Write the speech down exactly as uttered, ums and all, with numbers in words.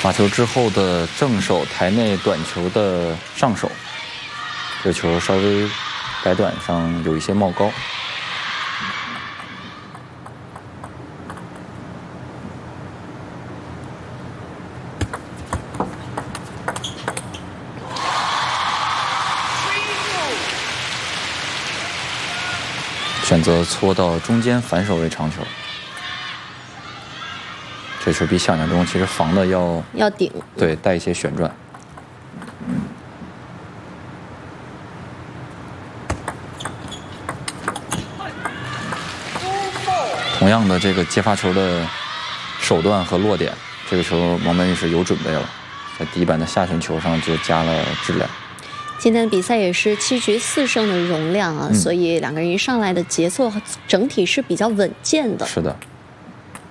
发球之后的正手台内短球的上手，这球稍微改短上有一些冒高。选择搓到中间反手为长球。这球比想象中其实防的要要顶， 对，带一些旋转。同样的这个接发球的手段和落点，这个球王曼玉是有准备了，在第一板的下旋球上就加了质量。 今天的比赛也是七局四胜的容量啊，嗯、所以两个人一上来的节奏整体是比较稳健的。 是的。